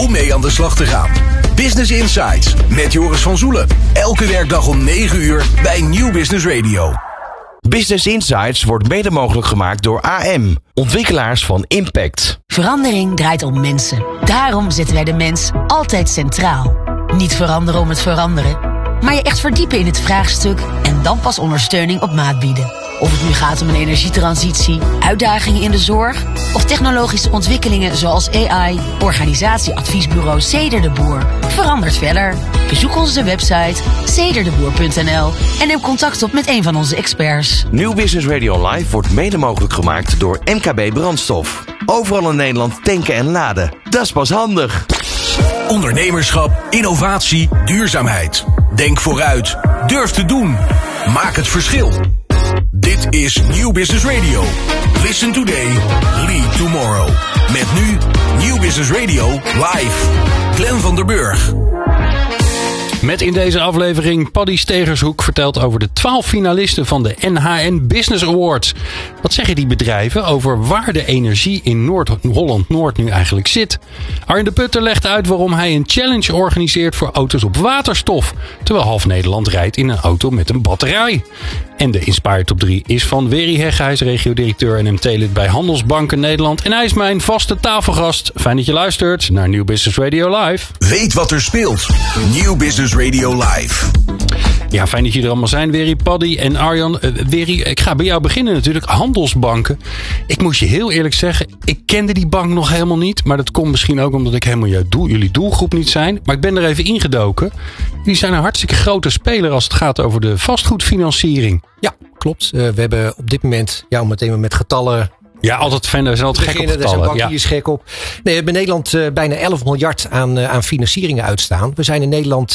om mee aan de slag te gaan. Business Insights met Joris van Zoelen. Elke werkdag om 9 uur bij Nieuw Business Radio. Business Insights wordt mede mogelijk gemaakt door AM, ontwikkelaars van Impact. Verandering draait om mensen. Daarom zetten wij de mens altijd centraal. Niet veranderen om het veranderen, maar je echt verdiepen in het vraagstuk en dan pas ondersteuning op maat bieden. Of het nu gaat om een energietransitie, uitdagingen in de zorg of technologische ontwikkelingen zoals AI, organisatieadviesbureau Ceder de Boer verandert verder. Bezoek onze website cederdeboer.nl en neem contact op met een van onze experts. Nieuw Business Radio Live wordt mede mogelijk gemaakt door MKB Brandstof. Overal in Nederland tanken en laden. Dat is pas handig. Ondernemerschap, innovatie, duurzaamheid. Denk vooruit. Durf te doen. Maak het verschil. Dit is Nieuw Business Radio. Listen today, lead tomorrow. Met nu Nieuw Business Radio live. Glenn van der Burg. Met in deze aflevering Paddy Stegershoek vertelt over de 12 finalisten van de NHN Business Awards. Wat zeggen die bedrijven over waar de energie in Holland-Noord nu eigenlijk zit? Arjen de Putter legt uit waarom hij een challenge organiseert voor auto's op waterstof. Terwijl half Nederland rijdt in een auto met een batterij. En de Inspire Top 3 is van Wery Hegge. Hij is regio-directeur en MT-lid bij Handelsbanken Nederland. En hij is mijn vaste tafelgast. Fijn dat je luistert naar Nieuw Business Radio Live. Weet wat er speelt. Nieuw Business Radio Live. Ja, fijn dat jullie er allemaal zijn. Wery, Paddy en Arjan. Wery, ik ga bij jou beginnen natuurlijk. Handelsbanken. Ik moest je heel eerlijk zeggen, ik kende die bank nog helemaal niet. Maar dat komt misschien ook omdat ik helemaal jullie doelgroep niet zijn. Maar ik ben er even ingedoken. Jullie zijn een hartstikke grote speler als het gaat over de vastgoedfinanciering. Ja, klopt. We hebben op dit moment, om meteen maar met getallen. Ja, altijd fan. Daar zijn altijd gek op getallen. Daar zijn bankiers gek op. Nee, we hebben in Nederland bijna 11 miljard aan financieringen uitstaan. We zijn in Nederland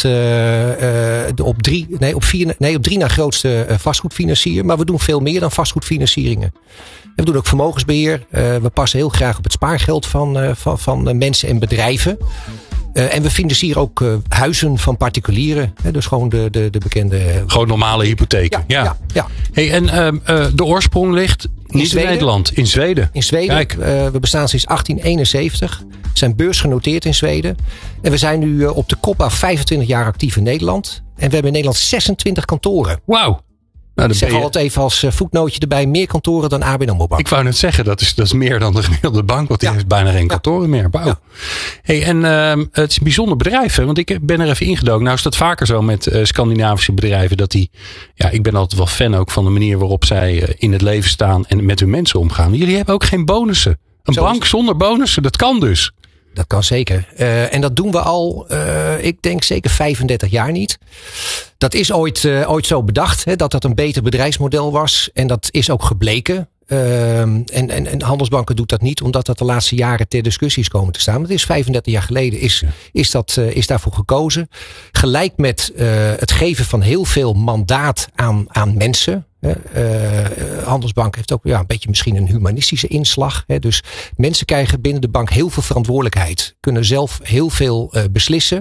op drie na grootste vastgoedfinancier. Maar we doen veel meer dan vastgoedfinancieringen. We doen ook vermogensbeheer. We passen heel graag op het spaargeld van mensen en bedrijven. En we financieren ook huizen van particulieren. Dus gewoon de bekende. Gewoon normale hypotheken. Ja. Hey, en de oorsprong ligt niet in Nederland, in Zweden. In Zweden. Kijk. We bestaan sinds 1871. We zijn beursgenoteerd in Zweden. En we zijn nu op de kop af 25 jaar actief in Nederland. En we hebben in Nederland 26 kantoren. Wauw. Nou, ik zeg altijd even als voetnootje erbij. Meer kantoren dan ABN AMRO Bank. Ik wou net zeggen, dat is meer dan de gemiddelde bank. Want die heeft bijna geen kantoren meer. Wauw. Ja. Hey, en het is een bijzonder bedrijf. Hè? Want ik ben er even ingedoken. Nou is dat vaker zo met Scandinavische bedrijven. Dat ik ben altijd wel fan ook van de manier waarop zij in het leven staan. En met hun mensen omgaan. Jullie hebben ook geen bonussen. Een bank zonder bonussen, dat kan dus. Dat kan zeker. En dat doen we al, ik denk zeker 35 jaar niet. Dat is ooit zo bedacht, dat een beter bedrijfsmodel was. En dat is ook gebleken. En Handelsbanken doet dat niet, omdat dat de laatste jaren ter discussie is komen te staan. Het is 35 jaar geleden is daarvoor gekozen. Gelijk met het geven van heel veel mandaat aan mensen. Handelsbank heeft ook een beetje misschien een humanistische inslag. Dus mensen krijgen binnen de bank heel veel verantwoordelijkheid. Kunnen zelf heel veel beslissen.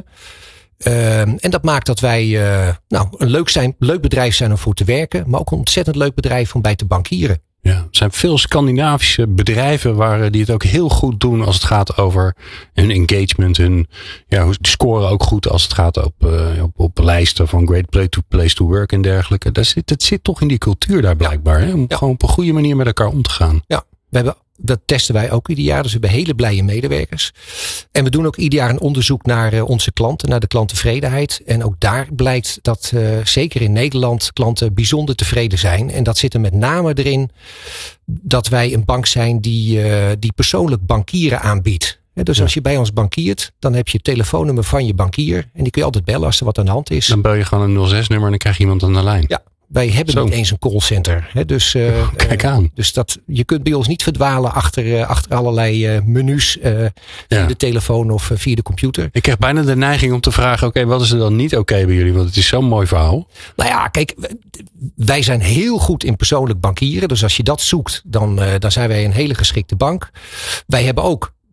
En dat maakt dat wij een leuk bedrijf zijn om voor te werken. Maar ook een ontzettend leuk bedrijf om bij te bankieren. Ja, er zijn veel Scandinavische bedrijven die het ook heel goed doen als het gaat over hun engagement. Die scoren ook goed als het gaat op lijsten van Great Place to Work en dergelijke. Dat zit toch in die cultuur daar blijkbaar. Hè? Om gewoon op een goede manier met elkaar om te gaan. Ja, dat testen wij ook ieder jaar. Dus we hebben hele blije medewerkers. En we doen ook ieder jaar een onderzoek naar onze klanten, naar de klanttevredenheid. En ook daar blijkt dat zeker in Nederland klanten bijzonder tevreden zijn. En dat zit er met name erin dat wij een bank zijn die persoonlijk bankieren aanbiedt. Dus als je bij ons bankiert, dan heb je het telefoonnummer van je bankier. En die kun je altijd bellen als er wat aan de hand is. Dan bel je gewoon een 06-nummer en dan krijg je iemand aan de lijn. Ja. Wij hebben niet eens een callcenter. Dus, kijk aan. Dus je kunt bij ons niet verdwalen achter allerlei menus via de telefoon of via de computer. Ik krijg bijna de neiging om te vragen, oké, wat is er dan niet oké bij jullie? Want het is zo'n mooi verhaal. Nou ja, kijk, wij zijn heel goed in persoonlijk bankieren. Dus als je dat zoekt, dan zijn wij een hele geschikte bank. Wij hebben ook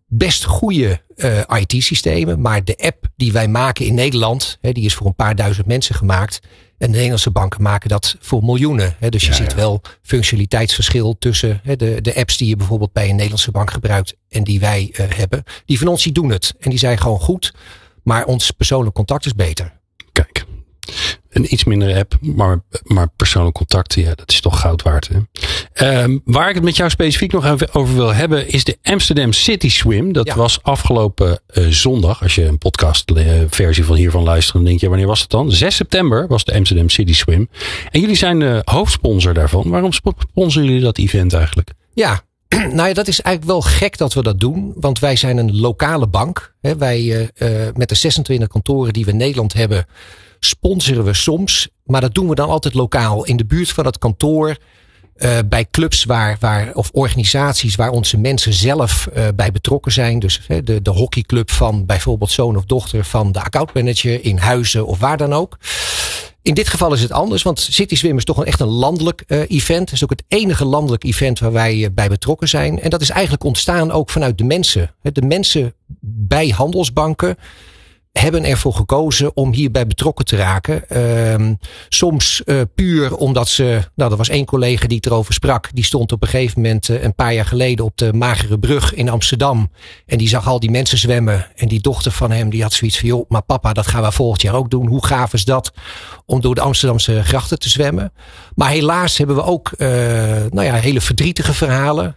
best goede IT-systemen. Maar de app die wij maken in Nederland, die is voor een paar duizend mensen gemaakt. En de Nederlandse banken maken dat voor miljoenen. Dus je ziet wel functionaliteitsverschil tussen de apps die je bijvoorbeeld bij een Nederlandse bank gebruikt en die wij hebben. Die van ons die doen het. En die zijn gewoon goed. Maar ons persoonlijk contact is beter. Kijk. Een iets mindere app, maar persoonlijk contact, ja, dat is toch goud waard. Hè? Waar ik het met jou specifiek nog even over wil hebben, is de Amsterdam City Swim. Dat was afgelopen zondag. Als je een podcastversie van hiervan luistert, dan denk je, wanneer was het dan? 6 september was de Amsterdam City Swim. En jullie zijn de hoofdsponsor daarvan. Waarom sponsoren jullie dat event eigenlijk? Ja, nou ja, dat is eigenlijk wel gek dat we dat doen. Want wij zijn een lokale bank. Wij met de 26 kantoren die we in Nederland hebben, sponsoren we soms. Maar dat doen we dan altijd lokaal. In de buurt van het kantoor. Bij clubs of organisaties waar onze mensen zelf bij betrokken zijn. Dus de hockeyclub van bijvoorbeeld zoon of dochter van de accountmanager in Huizen of waar dan ook. In dit geval is het anders, want City Swim is toch echt een landelijk event. Het is ook het enige landelijk event waar wij bij betrokken zijn. En dat is eigenlijk ontstaan ook vanuit de mensen. De mensen bij handelsbanken hebben ervoor gekozen om hierbij betrokken te raken. Soms puur omdat ze, er was één collega die het erover sprak. Die stond op een gegeven moment een paar jaar geleden op de Magere Brug in Amsterdam. En die zag al die mensen zwemmen. En die dochter van hem die had zoiets van, joh, maar papa, dat gaan we volgend jaar ook doen. Hoe gaaf is dat om door de Amsterdamse grachten te zwemmen? Maar helaas hebben we ook hele verdrietige verhalen.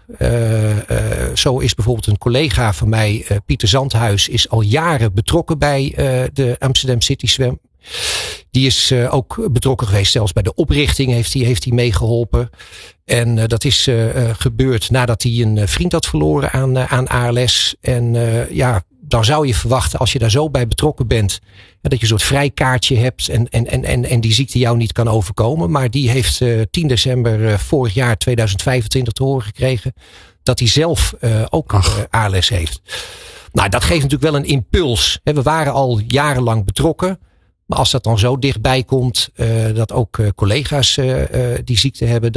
Zo is bijvoorbeeld een collega van mij, Pieter Zandhuis, is al jaren betrokken bij de Amsterdam City Swim. Die is ook betrokken geweest, zelfs bij de oprichting heeft hij meegeholpen. En dat is gebeurd nadat hij een vriend had verloren aan ALS. En dan zou je verwachten, als je daar zo bij betrokken bent, dat je een soort vrijkaartje hebt en die ziekte jou niet kan overkomen. Maar die heeft 10 december vorig jaar 2025 te horen gekregen dat hij zelf ook ALS heeft. Nou, dat geeft natuurlijk wel een impuls. We waren al jarenlang betrokken. Maar als dat dan zo dichtbij komt, dat ook collega's die ziekte hebben,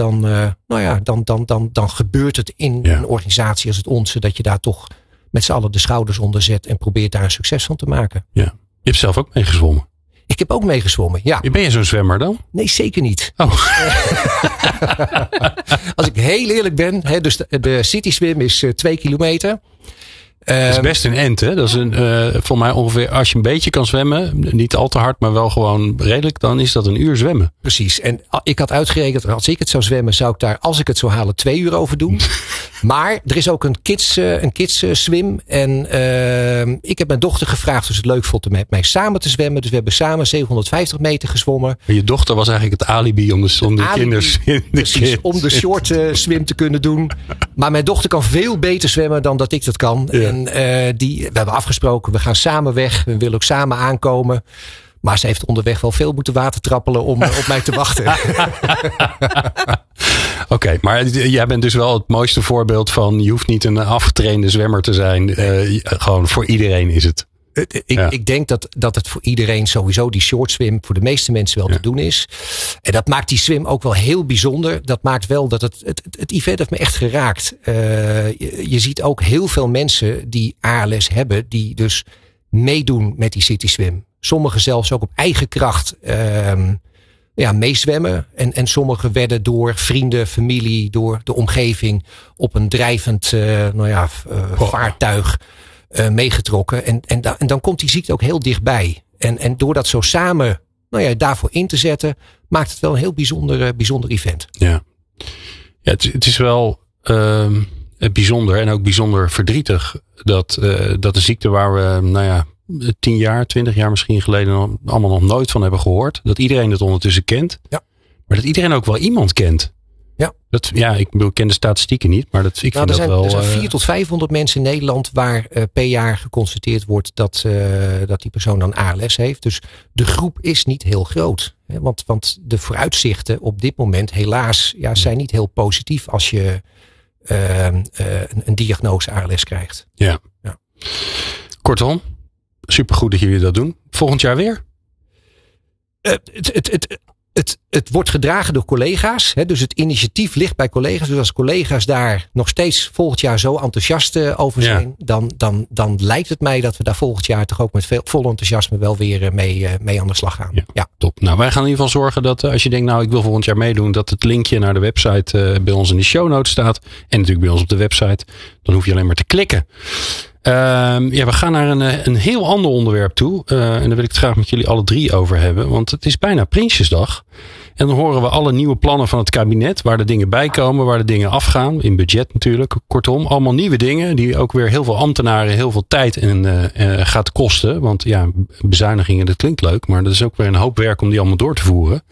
dan gebeurt het in een organisatie als het onze, dat je daar toch met z'n allen de schouders onder zet en probeert daar een succes van te maken. Ja. Je hebt zelf ook meegezwommen. Ik heb ook meegezwommen, ja. Ben je zo'n zwemmer dan? Nee, zeker niet. Oh. Als ik heel eerlijk ben, dus de City Swim is 2 kilometer. Dat is best een end, hè? Dat is voor mij ongeveer, als je een beetje kan zwemmen, niet al te hard, maar wel gewoon redelijk, dan is dat een uur zwemmen. Precies. En ik had uitgerekend, als ik het zou zwemmen, zou ik daar, als ik het zou halen, 2 uur over doen. Maar er is ook een kids swim. En ik heb mijn dochter gevraagd of ze het leuk vond om met mij samen te zwemmen. Dus we hebben samen 750 meter gezwommen. Je dochter was eigenlijk het alibi om de kinders in de precies, om de short swim te kunnen doen. Maar mijn dochter kan veel beter zwemmen dan dat ik dat kan. Ja. En we hebben afgesproken, we gaan samen weg. We willen ook samen aankomen. Maar ze heeft onderweg wel veel moeten watertrappelen om op mij te wachten. Oké, maar jij bent dus wel het mooiste voorbeeld van, je hoeft niet een afgetrainde zwemmer te zijn. Gewoon voor iedereen is het. Ik denk dat het voor iedereen sowieso die short swim voor de meeste mensen wel te doen is. En dat maakt die swim ook wel heel bijzonder. Dat maakt wel dat het event heeft me echt geraakt. Je ziet ook heel veel mensen die ALS hebben, die dus meedoen met die City Swim. Sommigen zelfs ook op eigen kracht meezwemmen. En sommigen werden door vrienden, familie, door de omgeving op een drijvend vaartuig meegetrokken. En dan komt die ziekte ook heel dichtbij. En door dat zo samen daarvoor in te zetten, maakt het wel een heel bijzonder event. Ja, het is wel bijzonder en ook bijzonder verdrietig dat de ziekte waar we 10 jaar, 20 jaar misschien geleden allemaal nog nooit van hebben gehoord. Dat iedereen het ondertussen kent. Ja. Maar dat iedereen ook wel iemand kent. Ja. Ik ken de statistieken niet, maar ik vind dat wel. Er zijn 400 tot 500 mensen in Nederland waar per jaar geconstateerd wordt dat die persoon dan ALS heeft. Dus de groep is niet heel groot. Hè? Want de vooruitzichten op dit moment helaas zijn niet heel positief als je een diagnose ALS krijgt. Ja. Kortom, supergoed dat jullie dat doen. Volgend jaar weer? Het wordt gedragen door collega's. Hè, dus het initiatief ligt bij collega's. Dus als collega's daar nog steeds volgend jaar zo enthousiast over zijn. Ja. Dan lijkt het mij dat we daar volgend jaar toch ook met vol enthousiasme wel weer mee aan de slag gaan. Ja, top. Nou, wij gaan in ieder geval zorgen dat als je denkt, nou ik wil volgend jaar meedoen. Dat het linkje naar de website bij ons in de show notes staat. En natuurlijk bij ons op de website. Dan hoef je alleen maar te klikken. We gaan naar een heel ander onderwerp toe. En daar wil ik het graag met jullie alle 3 over hebben. Want het is bijna Prinsjesdag. En dan horen we alle nieuwe plannen van het kabinet. Waar de dingen bij komen, waar de dingen afgaan. In budget natuurlijk. Kortom, allemaal nieuwe dingen. Die ook weer heel veel ambtenaren heel veel tijd gaat kosten. Want ja, bezuinigingen, dat klinkt leuk. Maar dat is ook weer een hoop werk om die allemaal door te voeren.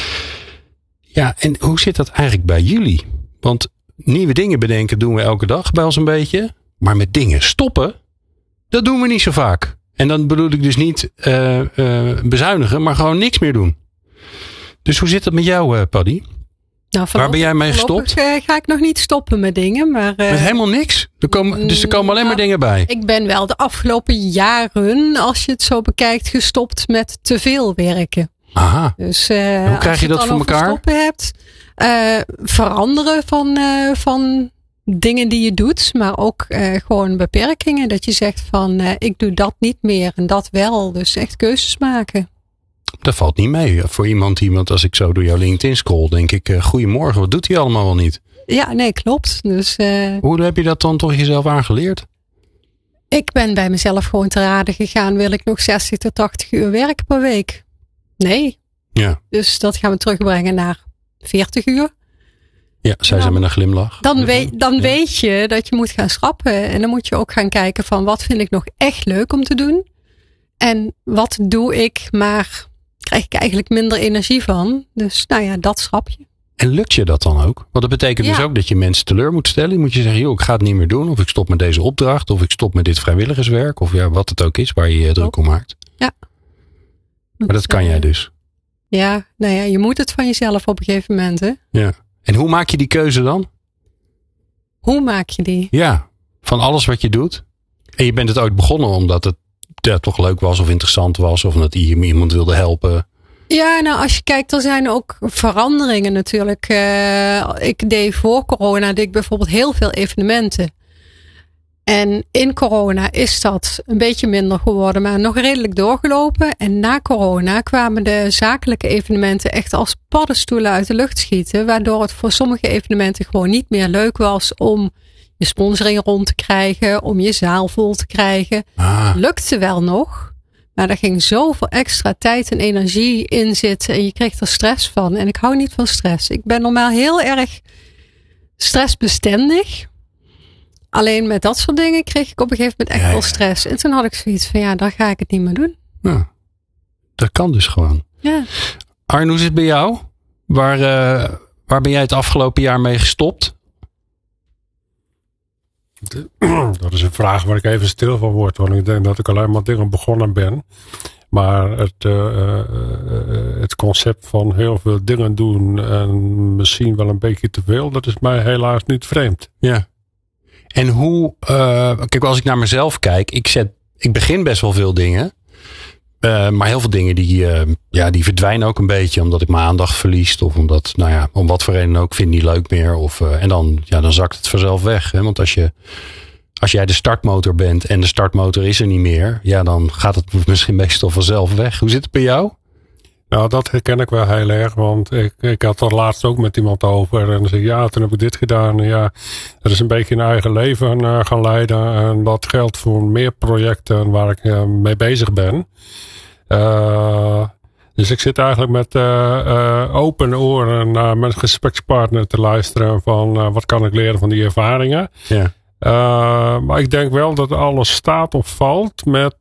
Ja, en hoe zit dat eigenlijk bij jullie? Want nieuwe dingen bedenken doen we elke dag bij ons een beetje. Maar met dingen stoppen, dat doen we niet zo vaak. En dan bedoel ik dus niet bezuinigen, maar gewoon niks meer doen. Dus hoe zit het met jou, Paddy? Nou, waar ben jij mee gestopt? Ga ik nog niet stoppen met dingen. Maar, met helemaal niks? Er komen alleen maar dingen bij. Ik ben wel de afgelopen jaren, als je het zo bekijkt, gestopt met te veel werken. Aha. Dus, hoe krijg je dat voor elkaar? Stoppen hebt, veranderen van dingen die je doet, maar ook gewoon beperkingen. Dat je zegt van ik doe dat niet meer en dat wel. Dus echt keuzes maken. Dat valt niet mee. Voor iemand als ik zo door jouw LinkedIn scroll, denk ik, goedemorgen, wat doet hij allemaal wel niet? Ja, nee, klopt. Dus, hoe heb je dat dan toch jezelf aangeleerd? Ik ben bij mezelf gewoon te raden gegaan. Wil ik nog 60 tot 80 uur werken per week? Nee. Ja. Dus dat gaan we terugbrengen naar 40 uur. Ja, zei ze met een glimlach. Dan weet je dat je moet gaan schrappen. En dan moet je ook gaan kijken van wat vind ik nog echt leuk om te doen. En wat doe ik, maar krijg ik eigenlijk minder energie van. Dus nou ja, dat schrap je. En lukt je dat dan ook? Want dat betekent dus ook dat je mensen teleur moet stellen. Moet je zeggen, joh, ik ga het niet meer doen. Of ik stop met deze opdracht. Of ik stop met dit vrijwilligerswerk. Of ja, wat het ook is waar je je druk om maakt. Ja. Maar dat kan jij dus. Ja, nou ja, je moet het van jezelf op een gegeven moment, hè? Ja. En hoe maak je die keuze dan? Hoe maak je die? Ja, van alles wat je doet. En je bent het ooit begonnen omdat het toch leuk was of interessant was. Of omdat je iemand wilde helpen. Ja, nou als je kijkt, er zijn ook veranderingen natuurlijk. Ik deed voor corona bijvoorbeeld heel veel evenementen. En in corona is dat een beetje minder geworden, maar nog redelijk doorgelopen. En na corona kwamen de zakelijke evenementen echt als paddenstoelen uit de lucht schieten. Waardoor het voor sommige evenementen gewoon niet meer leuk was om je sponsoring rond te krijgen, om je zaal vol te krijgen. Lukte wel nog, maar er ging zoveel extra tijd en energie in zitten en je kreeg er stress van. En ik hou niet van stress. Ik ben normaal heel erg stressbestendig. Alleen met dat soort dingen kreeg ik op een gegeven moment echt wel stress. En toen had ik zoiets van dan ga ik het niet meer doen. Ja, dat kan dus gewoon. Ja. Arno, hoe zit het bij jou? Waar ben jij het afgelopen jaar mee gestopt? Dat is een vraag waar ik even stil van word. Want ik denk dat ik alleen maar dingen begonnen ben. Maar het concept van heel veel dingen doen en misschien wel een beetje te veel, dat is mij helaas niet vreemd. Ja. En hoe, kijk, als ik naar mezelf kijk, ik begin best wel veel dingen. Maar heel veel dingen die verdwijnen ook een beetje omdat ik mijn aandacht verlies. Of omdat, om wat voor reden ook, vind ik niet leuk meer. En dan zakt het vanzelf weg. Hè? Want als jij de startmotor bent en de startmotor is er niet meer, dan gaat het misschien meestal vanzelf weg. Hoe zit het bij jou? Nou, dat herken ik wel heel erg, want ik had er laatst ook met iemand over en zei toen heb ik dit gedaan. Ja, dat is een beetje een eigen leven gaan leiden en dat geldt voor meer projecten waar ik mee bezig ben. Dus ik zit eigenlijk met open oren naar mijn gesprekspartner te luisteren van wat kan ik leren van die ervaringen. Ja. Maar ik denk wel dat alles staat of valt met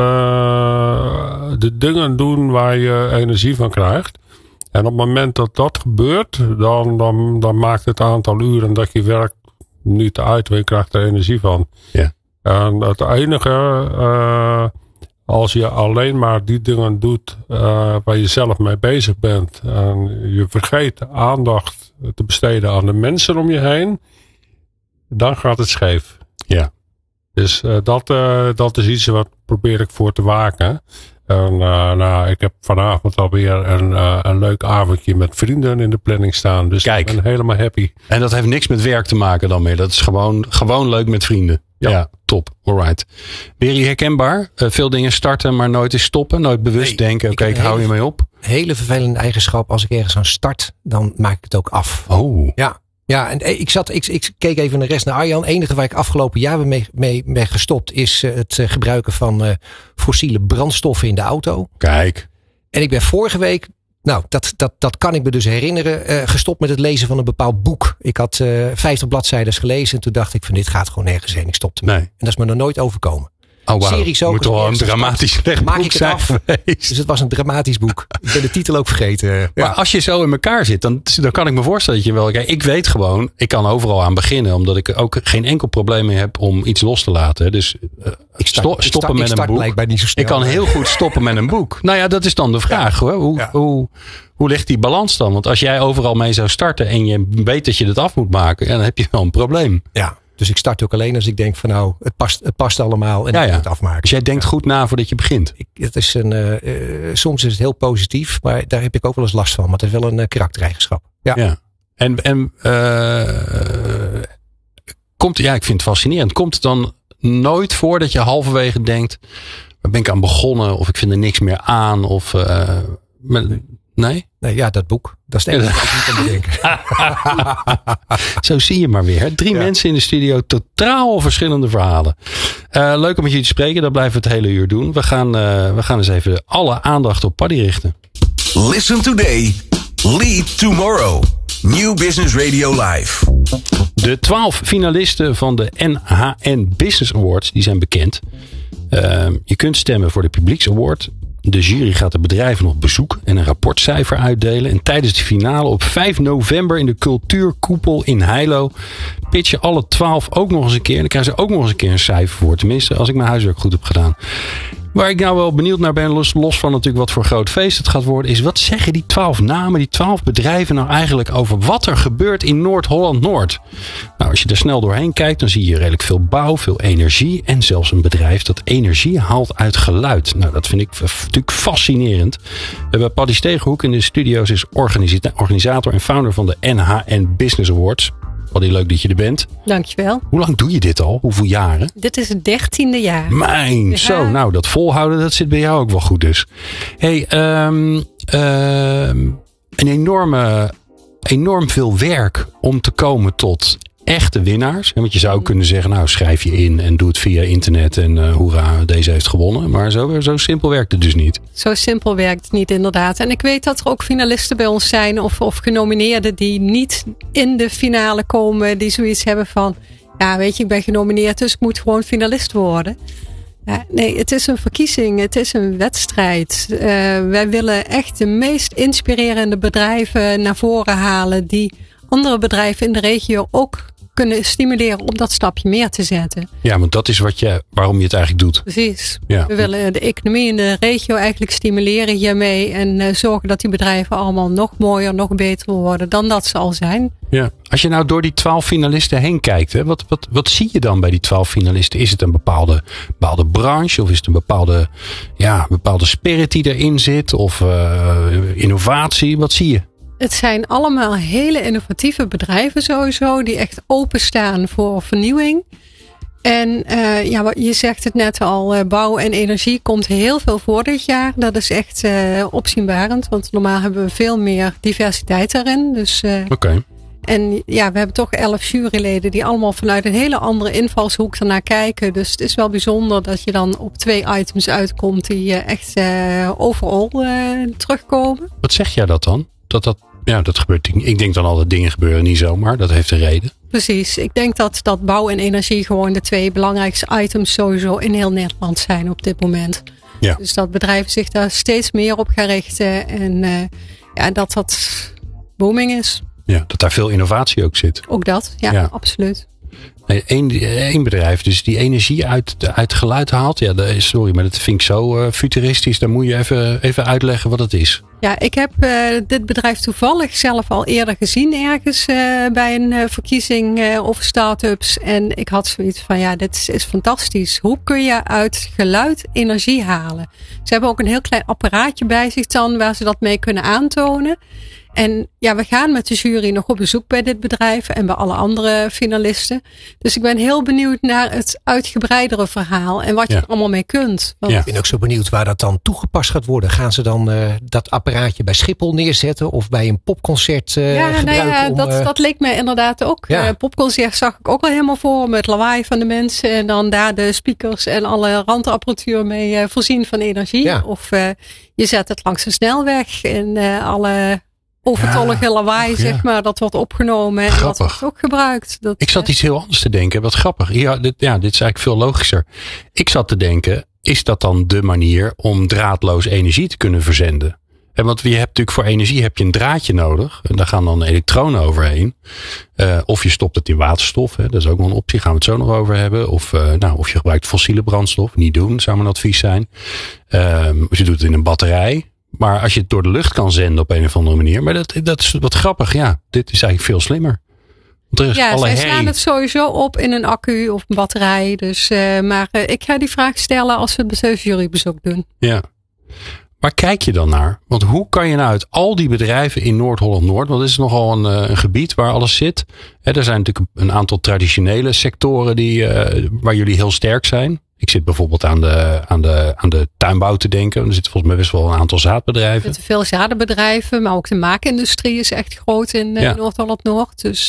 de dingen doen waar je energie van krijgt. En op het moment dat dat gebeurt, dan maakt het aantal uren dat je werkt niet uit, want je krijgt er energie van. Ja. En het enige, als je alleen maar die dingen doet waar je zelf mee bezig bent en je vergeet aandacht te besteden aan de mensen om je heen, dan gaat het scheef. Ja. Dus dat is iets wat probeer ik voor te waken. En ik heb vanavond alweer een leuk avondje met vrienden in de planning staan. Dus Kijk. ik ben helemaal happy. En dat heeft niks met werk te maken dan meer. Dat is gewoon leuk met vrienden. Ja, top. Alright. Weer herkenbaar. Veel dingen starten, maar nooit eens stoppen. Nooit bewust denken, oké, ik hou je mee op. Hele vervelende eigenschap. Als ik ergens aan start, dan maak ik het ook af. Oh. Ja, en ik keek even naar de rest naar Arjan. Het enige waar ik afgelopen jaar mee ben gestopt is het gebruiken van fossiele brandstoffen in de auto. Kijk. En ik ben vorige week, dat kan ik me dus herinneren, gestopt met het lezen van een bepaald boek. Ik had 50 bladzijden gelezen en toen dacht ik van dit gaat gewoon nergens heen. Ik stopte ermee. Nee. En dat is me nog nooit overkomen. Oh, wow. Series ook. Moet toch wel een dramatisch maak ik het zijn af. geweest. Dus het was een dramatisch boek. Ik ben de titel ook vergeten. Maar als je zo in elkaar zit, dan kan ik me voorstellen dat je wel... Kijk, ik weet gewoon, ik kan overal aan beginnen. Omdat ik ook geen enkel probleem meer heb om iets los te laten. Dus stoppen met een boek. Blijkbaar niet zo snel. Ik kan heel goed stoppen met een boek. Nou ja, dat is dan de vraag. Ja. Hoor. Hoe ligt die balans dan? Want als jij overal mee zou starten en je weet dat je het af moet maken, dan heb je wel een probleem. Ja. Dus ik start ook alleen als ik denk van het past allemaal en ik moet het afmaken. Dus jij denkt goed na voordat je begint. Soms is het heel positief, maar daar heb ik ook wel eens last van. Maar het is wel een karaktereigenschap. Ja. En ik vind het fascinerend. Komt het dan nooit voor dat je halverwege denkt, waar ben ik aan begonnen? Of ik vind er niks meer aan? Of nee? Nee, ja, dat boek. Dat is het enige wat ik niet kan bedenken. Zo zie je maar weer. 3 mensen in de studio, totaal verschillende verhalen. Leuk om met jullie te spreken. Dat blijven we het hele uur doen. We gaan eens even alle aandacht op Paddy richten. Listen today, lead tomorrow. New Business Radio Live. De 12 finalisten van de NHN Business Awards, die zijn bekend. Je kunt stemmen voor de Publieks Award. De jury gaat de bedrijven nog bezoeken en een rapportcijfer uitdelen. En tijdens de finale op 5 november in de Cultuurkoepel in Heilo pitchen alle 12 ook nog eens een keer. En dan krijgen ze ook nog eens een keer een cijfer voor. Tenminste, als ik mijn huiswerk goed heb gedaan. Waar ik nou wel benieuwd naar ben, los van natuurlijk wat voor groot feest het gaat worden, is wat zeggen die 12 namen, die 12 bedrijven nou eigenlijk over wat er gebeurt in Noord-Holland-Noord? Nou, als je er snel doorheen kijkt, dan zie je redelijk veel bouw, veel energie en zelfs een bedrijf dat energie haalt uit geluid. Nou, dat vind ik natuurlijk fascinerend. We hebben Paddy Stegenhoek in de studio's, is organisator en founder van de NHN Business Awards. Paddy, leuk dat je er bent. Dankjewel. Hoe lang doe je dit al? Hoeveel jaren? Dit is het 13e jaar. Zo, nou dat volhouden, dat zit bij jou ook wel goed dus. Hey, een enorm veel werk om te komen tot echte winnaars. Want je zou kunnen zeggen, nou schrijf je in en doe het via internet en hoera, deze heeft gewonnen. Maar zo simpel werkt het dus niet. Zo simpel werkt het niet, inderdaad. En ik weet dat er ook finalisten bij ons zijn of genomineerden die niet in de finale komen. Die zoiets hebben van, ja weet je, ik ben genomineerd dus ik moet gewoon finalist worden. Ja, nee, het is een verkiezing. Het is een wedstrijd. Wij willen echt de meest inspirerende bedrijven naar voren halen die andere bedrijven in de regio ook kunnen stimuleren om dat stapje meer te zetten. Ja, want dat is waarom je het eigenlijk doet. Precies. Ja. We willen de economie in de regio eigenlijk stimuleren hiermee en zorgen dat die bedrijven allemaal nog mooier, nog beter worden dan dat ze al zijn. Ja. Als je nou door die 12 finalisten heen kijkt, hè, wat zie je dan bij die 12 finalisten? Is het een bepaalde branche of is het een bepaalde spirit die erin zit of innovatie? Wat zie je? Het zijn allemaal hele innovatieve bedrijven sowieso, die echt openstaan voor vernieuwing. En je zegt het net al, bouw en energie komt heel veel voor dit jaar. Dat is echt opzienbarend, want normaal hebben we veel meer diversiteit daarin. Dus, Oké. En ja, we hebben toch 11 juryleden die allemaal vanuit een hele andere invalshoek ernaar kijken. Dus het is wel bijzonder dat je dan op 2 items uitkomt die echt overal terugkomen. Wat zeg jij dat dan? Dat gebeurt. Ik denk dan altijd dingen gebeuren niet zomaar. Dat heeft een reden. Precies. Ik denk dat bouw en energie gewoon de 2 belangrijkste items sowieso in heel Nederland zijn op dit moment. Ja. Dus dat bedrijven zich daar steeds meer op gaan richten. En dat booming is. Ja, dat daar veel innovatie ook zit. Ook dat, ja. Absoluut. Eén bedrijf dus die energie uit geluid haalt. Ja, sorry, maar dat vind ik zo futuristisch. Dan moet je even uitleggen wat het is. Ja, ik heb dit bedrijf toevallig zelf al eerder gezien ergens bij een verkiezing over start-ups. En ik had zoiets van, dit is fantastisch. Hoe kun je uit geluid energie halen? Ze hebben ook een heel klein apparaatje bij zich dan waar ze dat mee kunnen aantonen. En we gaan met de jury nog op bezoek bij dit bedrijf en bij alle andere finalisten. Dus ik ben heel benieuwd naar het uitgebreidere verhaal en wat je er allemaal mee kunt. Want ik ben ook zo benieuwd waar dat dan toegepast gaat worden. Gaan ze dan dat apparaatje bij Schiphol neerzetten of bij een popconcert gebruiken? Dat leek mij inderdaad ook. Popconcert zag ik ook al helemaal voor met lawaai van de mensen en dan daar de speakers en alle randapparatuur mee voorzien van energie. Ja. Of je zet het langs de snelweg en alle overtollige lawaai, zeg maar, dat wordt opgenomen en dat wordt ook gebruikt. Ik zat iets heel anders te denken. Wat grappig. Dit is eigenlijk veel logischer. Ik zat te denken, is dat dan de manier om draadloos energie te kunnen verzenden? En want je hebt natuurlijk voor energie heb je een draadje nodig. En daar gaan dan elektronen overheen. Of je stopt het in waterstof. Hè, dat is ook wel een optie. Gaan we het zo nog over hebben. Of je gebruikt fossiele brandstof. Niet doen, zou mijn advies zijn. Of je doet het in een batterij. Maar als je het door de lucht kan zenden op een of andere manier. Maar dat is wat grappig. Ja, dit is eigenlijk veel slimmer. Want er is zij slaan het sowieso op in een accu of een batterij. Dus, maar ik ga die vraag stellen als we het jurybezoek doen. Ja. Waar kijk je dan naar? Want hoe kan je nou uit al die bedrijven in Noord-Holland-Noord. Want het is nogal een gebied waar alles zit. Er zijn natuurlijk een aantal traditionele sectoren waar jullie heel sterk zijn. Ik zit bijvoorbeeld aan de tuinbouw te denken. Er zitten volgens mij best wel een aantal zaadbedrijven. Er zitten veel zadenbedrijven, maar ook de maakindustrie is echt groot in Noord-Holland-Noord. Dus,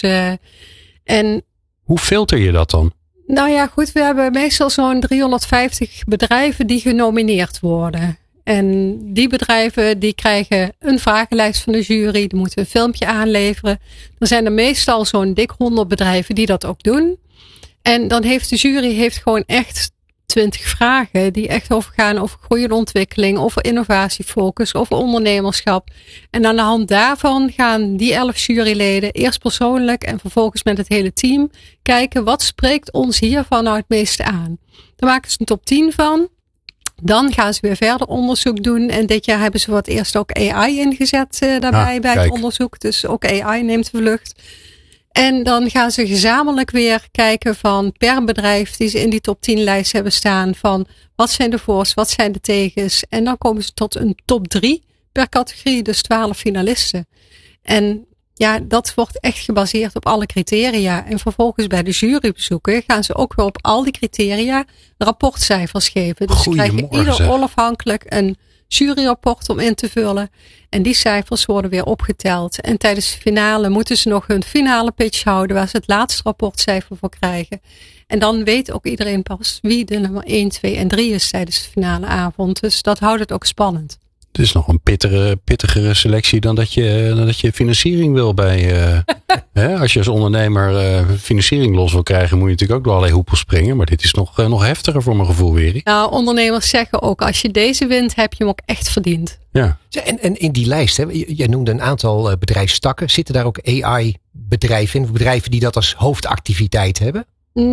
hoe filter je dat dan? Nou ja, goed. We hebben meestal zo'n 350 bedrijven die genomineerd worden. En die bedrijven die krijgen een vragenlijst van de jury. Die moeten een filmpje aanleveren. Dan zijn er meestal zo'n dik 100 bedrijven die dat ook doen. En dan heeft de jury gewoon echt 20 vragen die echt overgaan over groeiende ontwikkeling, over innovatiefocus, over ondernemerschap. En aan de hand daarvan gaan die 11 juryleden eerst persoonlijk en vervolgens met het hele team kijken wat spreekt ons hiervan nou het meeste aan. Daar maken ze een top 10 van. Dan gaan ze weer verder onderzoek doen. En dit jaar hebben ze voor het eerst ook AI ingezet daarbij bij het onderzoek. Dus ook AI neemt de vlucht. En dan gaan ze gezamenlijk weer kijken van per bedrijf die ze in die top 10 lijst hebben staan. Van wat zijn de voor's, wat zijn de tegens. En dan komen ze tot een top 3 per categorie. Dus 12 finalisten. En ja, dat wordt echt gebaseerd op alle criteria. En vervolgens bij de jurybezoeken gaan ze ook weer op al die criteria rapportcijfers geven. Dus ze krijgen ieder onafhankelijk een juryrapport om in te vullen. En die cijfers worden weer opgeteld. En tijdens de finale moeten ze nog hun finale pitch houden waar ze het laatste rapportcijfer voor krijgen. En dan weet ook iedereen pas wie de nummer 1, 2 en 3 is tijdens de finale avond. Dus dat houdt het ook spannend. Het is nog een pittigere selectie dan dat je financiering wil bij. Als je als ondernemer financiering los wil krijgen, moet je natuurlijk ook door allerlei hoepels springen. Maar dit is nog heftiger voor mijn gevoel weer. Nou, ondernemers zeggen ook, als je deze wint, heb je hem ook echt verdiend. Ja. En in die lijst, jij noemde een aantal bedrijfstakken. Zitten daar ook AI-bedrijven in? Bedrijven die dat als hoofdactiviteit hebben?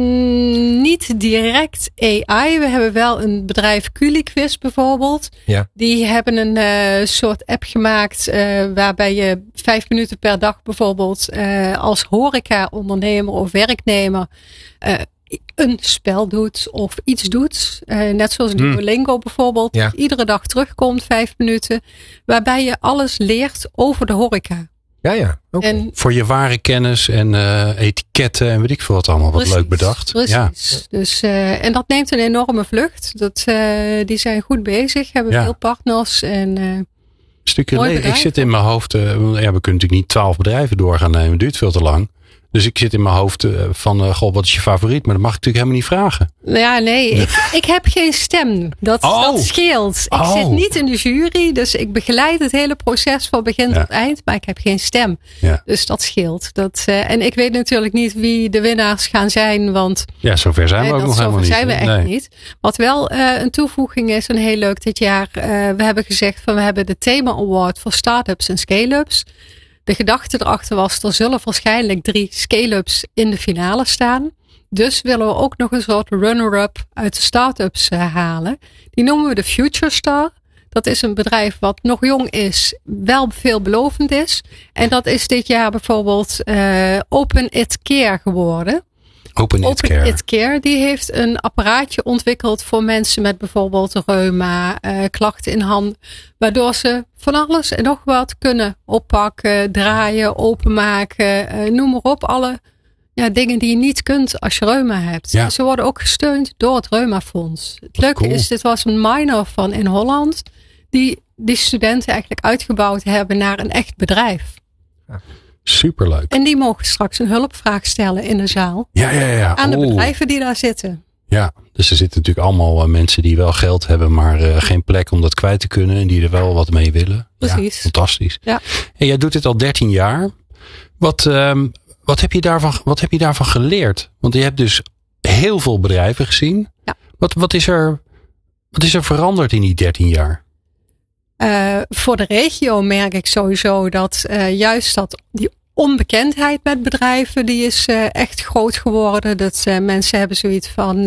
Niet direct AI. We hebben wel een bedrijf QuliQuiz bijvoorbeeld. Ja. Die hebben een soort app gemaakt waarbij je 5 minuten per dag bijvoorbeeld als horeca-ondernemer of werknemer een spel doet of iets doet. Net zoals Duolingo bijvoorbeeld. Ja. Iedere dag terugkomt 5 minuten. Waarbij je alles leert over de horeca. Ja. Okay. Voor je ware kennis en etiketten en weet ik veel wat allemaal. Precies, wat leuk bedacht. Precies. Ja. Dus, en dat neemt een enorme vlucht. Die zijn goed bezig. Hebben veel partners. En, ik zit in mijn hoofd. We kunnen natuurlijk niet 12 bedrijven door gaan nemen. Het duurt veel te lang. Dus ik zit in mijn hoofd van, wat is je favoriet? Maar dat mag ik natuurlijk helemaal niet vragen. Ja, nee. Ik heb geen stem. Dat scheelt. Ik zit niet in de jury. Dus ik begeleid het hele proces van begin tot eind. Maar ik heb geen stem. Ja. Dus dat scheelt. En ik weet natuurlijk niet wie de winnaars gaan zijn. Want ja, zover zijn we ook nog helemaal niet. Zover zijn we echt niet. Wat wel een toevoeging is. En heel leuk dit jaar. We hebben gezegd van we hebben de Thema Award voor Startups en Scale-ups. De gedachte erachter was, er zullen waarschijnlijk 3 scale-ups in de finale staan. Dus willen we ook nog een soort runner-up uit de start-ups halen. Die noemen we de Future Star. Dat is een bedrijf wat nog jong is, wel veelbelovend is. En dat is dit jaar bijvoorbeeld Open It Care geworden. Open It Care, die heeft een apparaatje ontwikkeld voor mensen met bijvoorbeeld reuma, klachten in handen. Waardoor ze van alles en nog wat kunnen oppakken, draaien, openmaken, noem maar op. Alle dingen die je niet kunt als je reuma hebt. Ja. Ze worden ook gesteund door het Reumafonds. Het leuke is, dit was een minor van in Holland. Die studenten eigenlijk uitgebouwd hebben naar een echt bedrijf. Ja. Superleuk. En die mogen straks een hulpvraag stellen in de zaal. Ja. Aan de bedrijven die daar zitten. Ja, dus er zitten natuurlijk allemaal mensen die wel geld hebben, maar geen plek om dat kwijt te kunnen. En die er wel wat mee willen. Precies. Ja, fantastisch. Ja. En jij doet dit al 13 jaar. Wat heb je daarvan geleerd? Want je hebt dus heel veel bedrijven gezien. Ja. Wat is er veranderd in die 13 jaar? Voor de regio merk ik sowieso dat juist die onbekendheid met bedrijven, die is echt groot geworden. Dat mensen hebben zoiets van,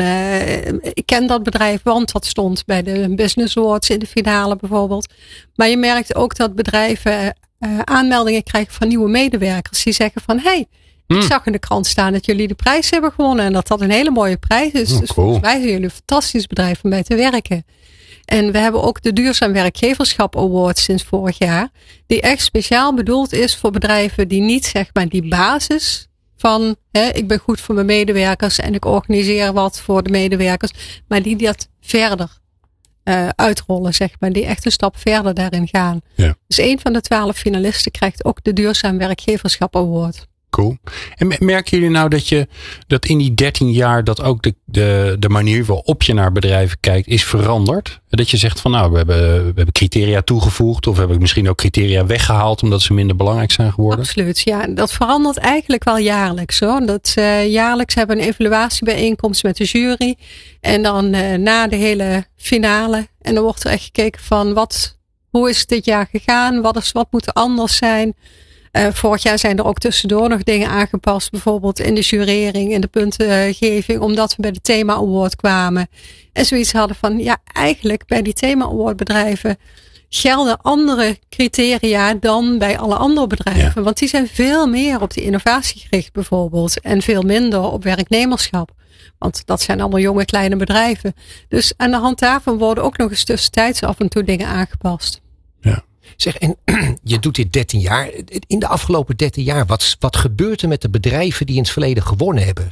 ik ken dat bedrijf, want dat stond bij de Business Awards in de finale bijvoorbeeld. Maar je merkt ook dat bedrijven aanmeldingen krijgen van nieuwe medewerkers. Die zeggen van, hey, ik zag in de krant staan dat jullie de prijs hebben gewonnen. En dat een hele mooie prijs is. Dus volgens mij zijn jullie een fantastisch bedrijf om bij te werken. En we hebben ook de Duurzaam Werkgeverschap Award sinds vorig jaar. Die echt speciaal bedoeld is voor bedrijven die niet zeg maar die basis van ik ben goed voor mijn medewerkers en ik organiseer wat voor de medewerkers. Maar die dat verder uitrollen zeg maar. Die echt een stap verder daarin gaan. Ja. Dus 1 van de 12 finalisten krijgt ook de Duurzaam Werkgeverschap Award. Cool. En merken jullie nou dat in die 13 jaar dat ook de manier waarop je naar bedrijven kijkt is veranderd? Dat je zegt van nou, we hebben criteria toegevoegd of we hebben misschien ook criteria weggehaald omdat ze minder belangrijk zijn geworden? Absoluut, ja. Dat verandert eigenlijk wel jaarlijks hoor. Dat jaarlijks hebben we een evaluatiebijeenkomst met de jury. En dan na de hele finale. En dan wordt er echt gekeken van hoe is het dit jaar gegaan? Wat moet er anders zijn? Vorig jaar zijn er ook tussendoor nog dingen aangepast. Bijvoorbeeld in de jurering, in de puntengeving. Omdat we bij de Thema Award kwamen. En zoiets hadden van, ja, eigenlijk bij die Thema Award bedrijven gelden andere criteria dan bij alle andere bedrijven. Ja. Want die zijn veel meer op die innovatie gericht bijvoorbeeld. En veel minder op werknemerschap. Want dat zijn allemaal jonge kleine bedrijven. Dus aan de hand daarvan worden ook nog eens tussentijds af en toe dingen aangepast. Ja. Zeg, en je doet dit 13 jaar. In de afgelopen 13 jaar, wat gebeurt er met de bedrijven die in het verleden gewonnen hebben?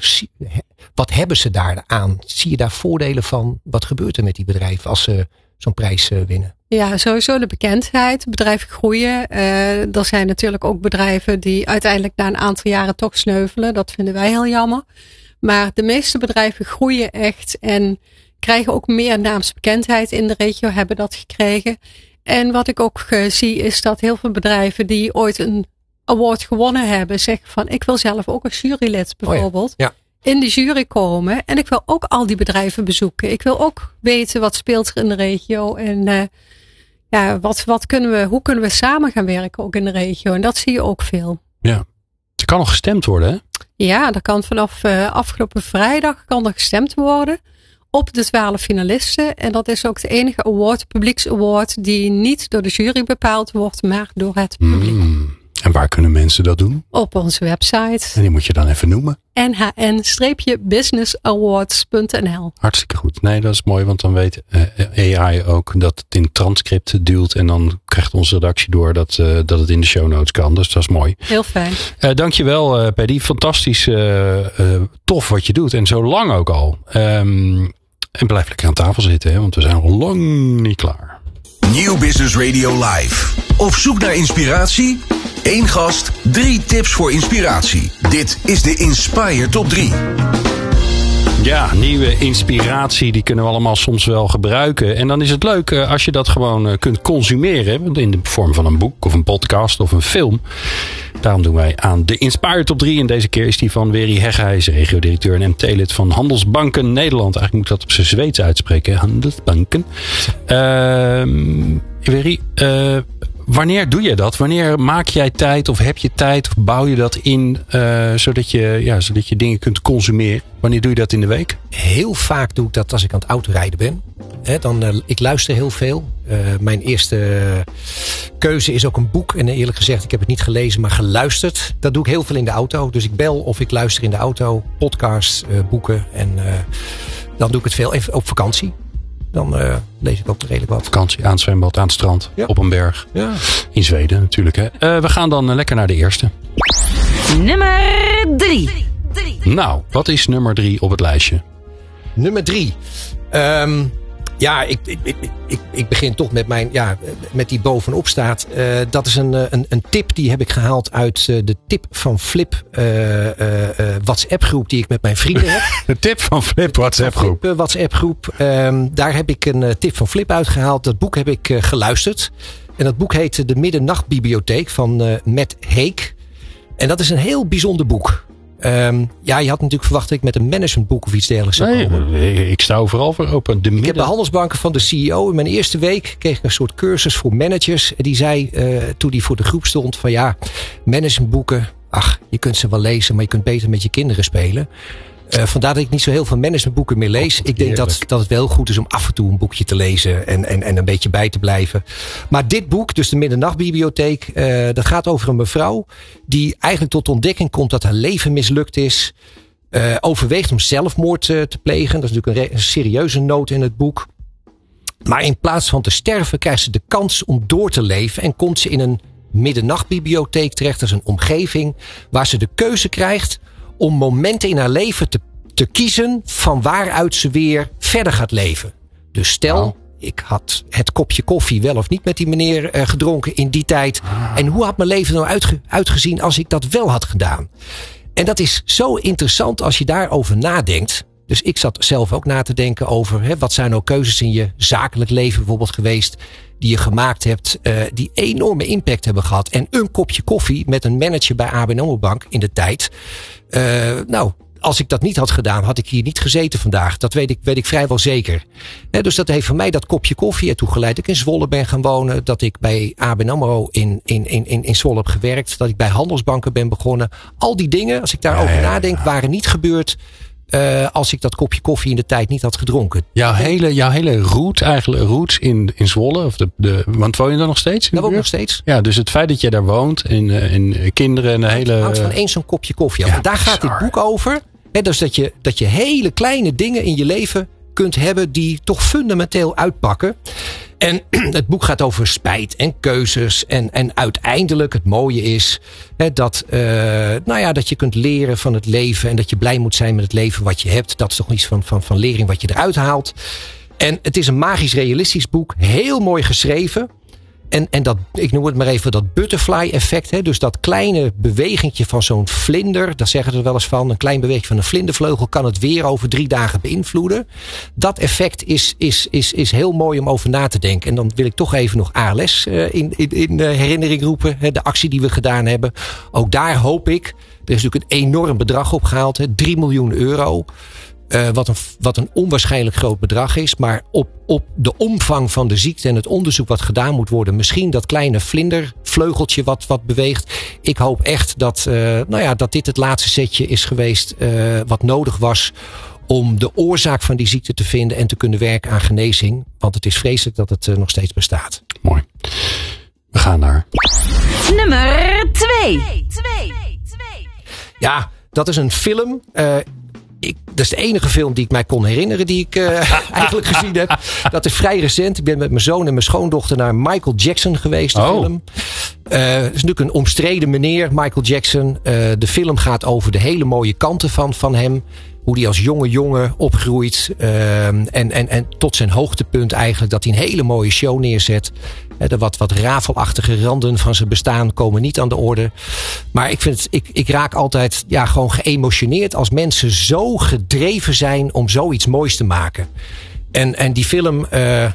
Wat hebben ze daar aan? Zie je daar voordelen van? Wat gebeurt er met die bedrijven als ze zo'n prijs winnen? Ja, sowieso de bekendheid. Bedrijven groeien. Er zijn natuurlijk ook bedrijven die uiteindelijk na een aantal jaren toch sneuvelen. Dat vinden wij heel jammer. Maar de meeste bedrijven groeien echt en krijgen ook meer naamsbekendheid in de regio, hebben dat gekregen. En wat ik ook zie is dat heel veel bedrijven die ooit een award gewonnen hebben, zeggen van ik wil zelf ook als jurylid bijvoorbeeld in de jury komen. En ik wil ook al die bedrijven bezoeken. Ik wil ook weten wat speelt er in de regio. En hoe kunnen we samen gaan werken ook in de regio. En dat zie je ook veel. Ja, er kan nog gestemd worden hè? Ja, er kan vanaf afgelopen vrijdag kan er gestemd worden. Op de 12 finalisten. En dat is ook de enige award, publieksaward, die niet door de jury bepaald wordt, maar door het publiek. En waar kunnen mensen dat doen? Op onze website. En die moet je dan even noemen. nhn-businessawards.nl. Hartstikke goed. Nee, dat is mooi, want dan weet AI ook dat het in transcript duwt. En dan krijgt onze redactie door dat het in de show notes kan. Dus dat is mooi. Heel fijn. Dankjewel, Paddy. Fantastisch tof wat je doet. En zo lang ook al. En blijf lekker aan tafel zitten, hè, want we zijn nog lang niet klaar. Nieuw Business Radio Live. Op zoek naar inspiratie? 1 gast, 3 tips voor inspiratie. Dit is de Inspire Top 3. Ja, nieuwe inspiratie, die kunnen we allemaal soms wel gebruiken. En dan is het leuk als je dat gewoon kunt consumeren. In de vorm van een boek of een podcast of een film. Daarom doen wij aan de Inspire Top 3. En deze keer is die van Wery Heggehuis, regiodirecteur en MT-lid van Handelsbanken Nederland. Eigenlijk moet ik dat op zijn Zweeds uitspreken. Handelsbanken. Wery, Wanneer doe je dat? Wanneer maak jij tijd of heb je tijd of bouw je dat in zodat je dingen kunt consumeren? Wanneer doe je dat in de week? Heel vaak doe ik dat als ik aan het autorijden ben. Ik luister heel veel. Mijn eerste keuze is ook een boek. En eerlijk gezegd, ik heb het niet gelezen, maar geluisterd. Dat doe ik heel veel in de auto. Dus ik bel of ik luister in de auto. Podcasts, boeken. En dan doe ik het veel. Even op vakantie. Dan lees ik ook redelijk wat. Vakantie, aan het zwembad, aan het strand, op een berg. Ja. In Zweden natuurlijk. Hè. We gaan dan lekker naar de eerste. Nummer 3. Nou, wat is nummer 3 op het lijstje? Nummer 3. Ik begin toch met die bovenop staat. Dat is een tip die heb ik gehaald uit de tip van Flip WhatsApp groep die ik met mijn vrienden heb. De tip van Flip WhatsApp groep. WhatsApp groep. Daar heb ik een tip van Flip uitgehaald. Dat boek heb ik geluisterd. En dat boek heet De Middernachtbibliotheek van Matt Haig. En dat is een heel bijzonder boek. Je had natuurlijk verwacht dat ik met een managementboek of iets dergelijks zou komen. Nee, ik sta overal voor open. Ik heb de handelsbanken van de CEO. In mijn eerste week kreeg ik een soort cursus voor managers. Die zei, toen die voor de groep stond, van managementboeken, je kunt ze wel lezen, maar je kunt beter met je kinderen spelen. Vandaar dat ik niet zo heel veel managementboeken meer lees. Ik denk dat het wel goed is om af en toe een boekje te lezen en een beetje bij te blijven. Maar dit boek, dus de Middernachtbibliotheek, dat gaat over een mevrouw die eigenlijk tot ontdekking komt dat haar leven mislukt is. Overweegt om zelfmoord te plegen. Dat is natuurlijk een serieuze noot in het boek. Maar in plaats van te sterven krijgt ze de kans om door te leven en komt ze in een middernachtbibliotheek terecht. Dat is een omgeving waar ze de keuze krijgt om momenten in haar leven te kiezen van waaruit ze weer verder gaat leven. Dus stel, ik had het kopje koffie wel of niet met die meneer gedronken in die tijd. En hoe had mijn leven nou uitgezien als ik dat wel had gedaan? En dat is zo interessant als je daarover nadenkt. Dus ik zat zelf ook na te denken over wat zijn nou keuzes in je zakelijk leven bijvoorbeeld geweest die je gemaakt hebt, die enorme impact hebben gehad. En een kopje koffie met een manager bij ABN AMRO Bank in de tijd. Als ik dat niet had gedaan, had ik hier niet gezeten vandaag. Dat weet ik vrijwel zeker. Dus dat heeft voor mij dat kopje koffie ertoe geleid dat ik in Zwolle ben gaan wonen. Dat ik bij ABN AMRO in Zwolle heb gewerkt. Dat ik bij handelsbanken ben begonnen. Al die dingen, als ik daarover nadenk, waren niet gebeurd als ik dat kopje koffie in de tijd niet had gedronken. Jouw hele roots in Zwolle, want woon je daar nog steeds? Daar woon ik nog steeds. Ja, dus het feit dat je daar woont en kinderen en de hele... Het hangt van eens zo'n kopje koffie af. Ja, daar gaat dit boek over. Dus dat je hele kleine dingen in je leven kunt hebben die toch fundamenteel uitpakken. En het boek gaat over spijt en keuzes. En uiteindelijk het mooie is dat je kunt leren van het leven. En dat je blij moet zijn met het leven wat je hebt. Dat is toch iets van lering wat je eruit haalt. En het is een magisch realistisch boek. Heel mooi geschreven. En dat, ik noem het maar even dat butterfly effect. Dus dat kleine bewegingje van zo'n vlinder. Dat zeggen ze er wel eens van. Een klein beweging van een vlindervleugel kan het weer over 3 dagen beïnvloeden. Dat effect is heel mooi om over na te denken. En dan wil ik toch even nog ALS in herinnering roepen. De actie die we gedaan hebben. Ook daar hoop ik. Er is natuurlijk een enorm bedrag opgehaald. 3 miljoen euro. Wat een onwaarschijnlijk groot bedrag is. Maar op de omvang van de ziekte en het onderzoek wat gedaan moet worden. Misschien dat kleine vlindervleugeltje wat beweegt. Ik hoop echt dat dit het laatste setje is geweest wat nodig was. Om de oorzaak van die ziekte te vinden en te kunnen werken aan genezing. Want het is vreselijk dat het nog steeds bestaat. Mooi. We gaan naar... Nummer 2. Ja, dat is een film... dat is de enige film die ik mij kon herinneren die ik eigenlijk gezien heb. Dat is vrij recent. Ik ben met mijn zoon en mijn schoondochter naar Michael Jackson geweest. De film. Het is natuurlijk een omstreden meneer, Michael Jackson. De film gaat over de hele mooie kanten van hem. Hoe hij als jonge jongen opgroeit. En tot zijn hoogtepunt eigenlijk. Dat hij een hele mooie show neerzet. De wat rafelachtige randen van zijn bestaan komen niet aan de orde. Maar ik raak altijd gewoon geëmotioneerd als mensen zo gedreven zijn om zoiets moois te maken. En die film,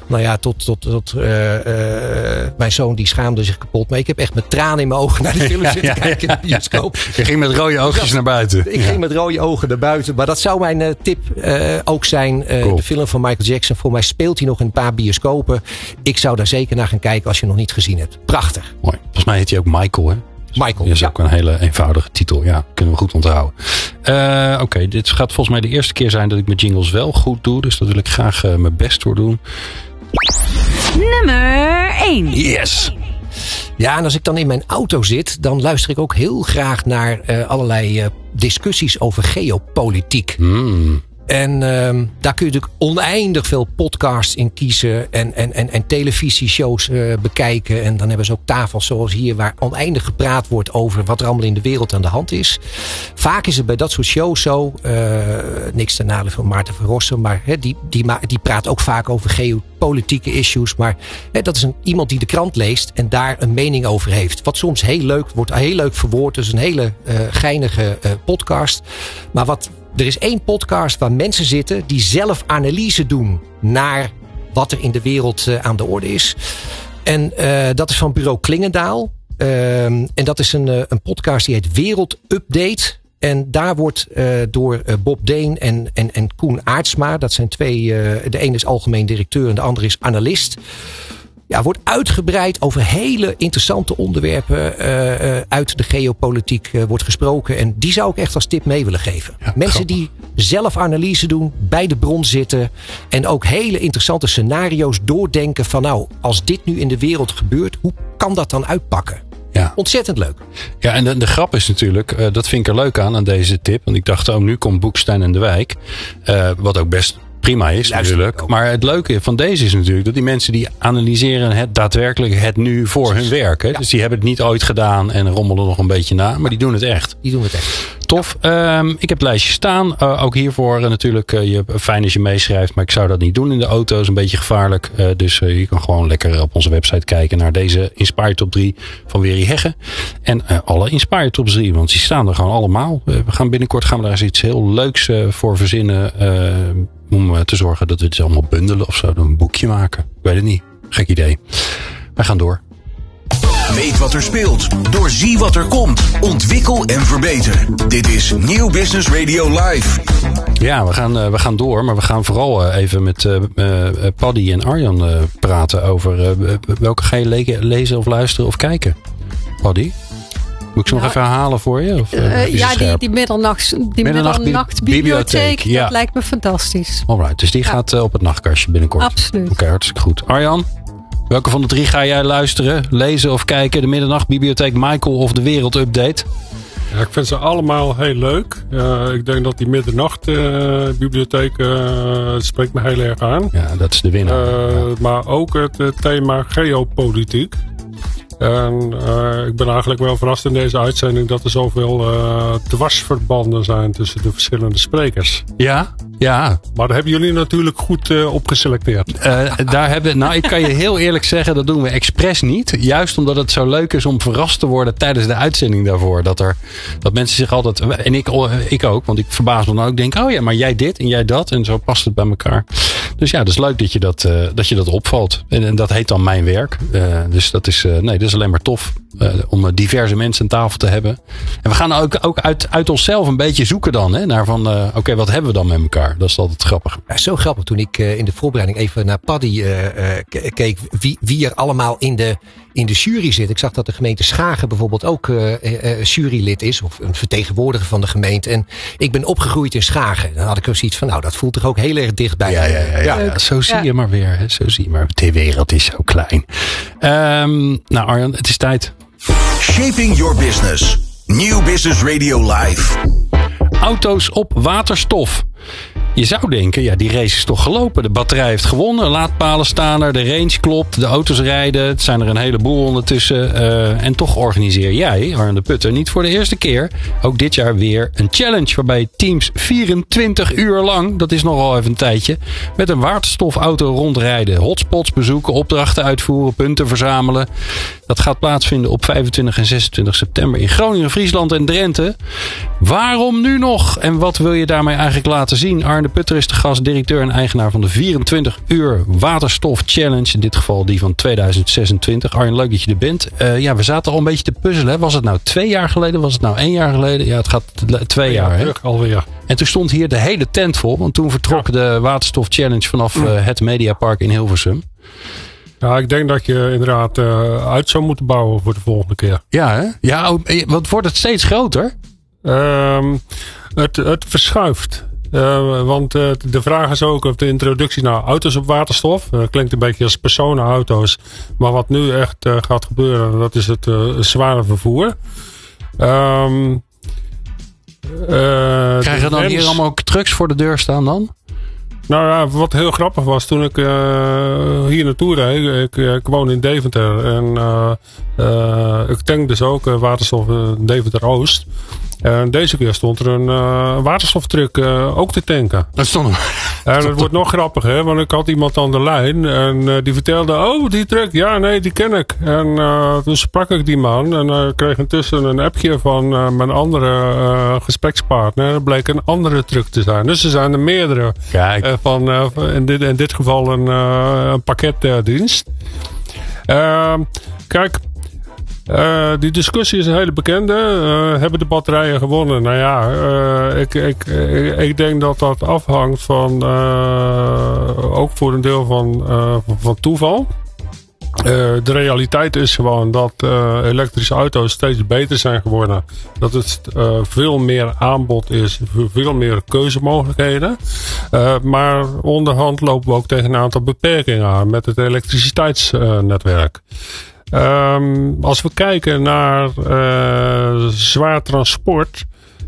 mijn zoon die schaamde zich kapot. Maar ik heb echt met tranen in mijn ogen naar die film zitten kijken in de bioscoop. Je ging met rode oogjes naar buiten. Ik ging met rode ogen naar buiten. Maar dat zou mijn tip ook zijn. Cool. De film van Michael Jackson. Voor mij speelt hij nog in een paar bioscopen. Ik zou daar zeker naar gaan kijken als je nog niet gezien hebt. Prachtig. Mooi. Volgens mij heet hij ook Michael, hè? Michael. Dat is ook een hele eenvoudige titel. Ja, kunnen we goed onthouden. Oké, dit gaat volgens mij de eerste keer zijn dat ik mijn jingles wel goed doe. Dus dat wil ik graag mijn best voor doen. Nummer 1. Yes! Ja, en als ik dan in mijn auto zit, dan luister ik ook heel graag naar allerlei discussies over geopolitiek. En daar kun je natuurlijk oneindig veel podcasts in kiezen en televisieshows bekijken. En dan hebben ze ook tafels zoals hier waar oneindig gepraat wordt over wat er allemaal in de wereld aan de hand is. Vaak is het bij dat soort shows zo, niks ten nadele van Maarten van Rossum, maar die praat ook vaak over geopolitieke issues. Maar dat is iemand die de krant leest en daar een mening over heeft. Wat soms wordt heel leuk verwoord, dus een hele geinige podcast. Maar er is één podcast waar mensen zitten die zelf analyse doen naar wat er in de wereld aan de orde is. En dat is van bureau Klingendaal. En dat is een podcast die heet Wereld Update. En daar wordt door Bob Deen en Koen Aartsma, dat zijn twee, de ene is algemeen directeur en de andere is analist. Ja, wordt uitgebreid over hele interessante onderwerpen uit de geopolitiek wordt gesproken. En die zou ik echt als tip mee willen geven. Ja, mensen die zelf analyse doen, bij de bron zitten. En ook hele interessante scenario's doordenken van nou, als dit nu in de wereld gebeurt, hoe kan dat dan uitpakken? Ja. Ontzettend leuk. Ja, en de grap is natuurlijk, dat vind ik er leuk aan deze tip. Want ik dacht, nu komt Boekstein en de Wijk. Wat ook best prima is natuurlijk. Maar het leuke van deze is natuurlijk dat die mensen die analyseren het daadwerkelijk het nu voor hun werk. Hè? Ja. Dus die hebben het niet ooit gedaan en rommelen nog een beetje na. Maar die doen het echt. Tof. Ja. Ik heb het lijstje staan. Ook hiervoor natuurlijk. Fijn als je meeschrijft. Maar ik zou dat niet doen in de auto. Is een beetje gevaarlijk. Dus je kan gewoon lekker op onze website kijken naar deze Inspire Top 3 van Wery Hegge. En alle Inspire Top 3. Want die staan er gewoon allemaal. Binnenkort gaan we daar eens iets heel leuks voor verzinnen. Om te zorgen dat we het allemaal bundelen of zo. Een boekje maken. Ik weet het niet. Gek idee. Wij gaan door. Weet wat er speelt. Doorzie wat er komt. Ontwikkel en verbeter. Dit is Nieuw Business Radio Live. Ja, we gaan door. Maar we gaan vooral even met Paddy en Arjan praten over welke ga je lezen of luisteren of kijken. Paddy? Moet ik ze nog even herhalen voor je? Of, die middernachtbibliotheek. Ja. Dat lijkt me fantastisch. Alright, dus die gaat op het nachtkastje binnenkort. Absoluut. Oké, hartstikke goed. Arjan, welke van de 3 ga jij luisteren, lezen of kijken? De Middernachtbibliotheek, Michael of de Wereld Update? Ja, ik vind ze allemaal heel leuk. Ik denk dat die Middernachtbibliotheek spreekt me heel erg aan. Ja, dat is de winnaar. Maar ook het thema geopolitiek. En ik ben eigenlijk wel verrast in deze uitzending dat er zoveel dwarsverbanden zijn tussen de verschillende sprekers. Ja. Maar daar hebben jullie natuurlijk goed op geselecteerd. Ik kan je heel eerlijk zeggen, dat doen we expres niet. Juist omdat het zo leuk is om verrast te worden tijdens de uitzending daarvoor. Dat mensen zich altijd, en ik ook, want ik verbaas me dan ook. Denk, oh ja, maar jij dit en jij dat. En zo past het bij elkaar. Dus ja, dat is leuk dat je dat opvalt. En dat heet dan mijn werk. Dus dat is alleen maar tof. Om diverse mensen aan tafel te hebben. En we gaan ook uit onszelf een beetje zoeken dan. Hè, naar van, oké, wat hebben we dan met elkaar? Dat is altijd grappig. Ja, zo grappig. Toen ik in de voorbereiding even naar Paddy keek. Wie er allemaal in de jury zit. Ik zag dat de gemeente Schagen bijvoorbeeld ook jurylid is. Of een vertegenwoordiger van de gemeente. En ik ben opgegroeid in Schagen. Dan had ik ook zoiets van, nou, dat voelt toch ook heel erg dichtbij. Ja, zo zie je maar weer. Hè. Zo zie je maar. De wereld is zo klein. Nou Arjan, het is tijd. Shaping your business. Nieuw Business Radio Live. Auto's op waterstof. Je zou denken, die race is toch gelopen. De batterij heeft gewonnen, laadpalen staan er, de range klopt, de auto's rijden. Het zijn er een heleboel ondertussen. En toch organiseer jij, Arjen de Putter, niet voor de eerste keer, ook dit jaar weer een challenge. Waarbij teams 24 uur lang, dat is nogal even een tijdje, met een waterstofauto rondrijden. Hotspots bezoeken, opdrachten uitvoeren, punten verzamelen. Dat gaat plaatsvinden op 25 en 26 september in Groningen, Friesland en Drenthe. Waarom nu nog? En wat wil je daarmee eigenlijk laten zien? Arjen de Putter is de gast, directeur en eigenaar van de 24 uur waterstof challenge. In dit geval die van 2026. Arjen, leuk dat je er bent. We zaten al een beetje te puzzelen. Hè? Was het nou 2 jaar geleden? Was het nou 1 jaar geleden? Ja, het gaat 2 jaar. Hè? Alweer. En toen stond hier de hele tent vol. Want toen vertrok de waterstof challenge vanaf het Mediapark in Hilversum. Ja, ik denk dat je inderdaad uit zou moeten bouwen voor de volgende keer. Ja, hè? Ja, wat wordt het steeds groter? Het verschuift. Want de vraag is ook of de introductie naar auto's op waterstof. Klinkt een beetje als personenauto's. Maar wat nu echt gaat gebeuren, dat is het zware vervoer. Krijgen dan hier allemaal ook trucks voor de deur staan dan? Nou ja, wat heel grappig was, toen ik hier naartoe reed, ik woon in Deventer en ik tank dus ook waterstof in Deventer Oost. En deze keer stond er een waterstoftruck ook te tanken. Dat stond en het wordt nog grappiger, hè, want ik had iemand aan de lijn en die vertelde, die truck, ja nee, die ken ik. En toen sprak ik die man en kreeg intussen een appje van mijn andere gesprekspartner. Dat bleek een andere truck te zijn. Dus er zijn er meerdere. Kijk. In dit geval een pakketdienst. Kijk. Die discussie is een hele bekende. Hebben de batterijen gewonnen? Nou ja, ik denk dat dat afhangt van ook voor een deel van toeval. De realiteit is gewoon dat elektrische auto's steeds beter zijn geworden. Dat het veel meer aanbod is, veel meer keuzemogelijkheden. Maar onderhand lopen we ook tegen een aantal beperkingen aan met het elektriciteitsnetwerk. Als we kijken naar zwaar transport,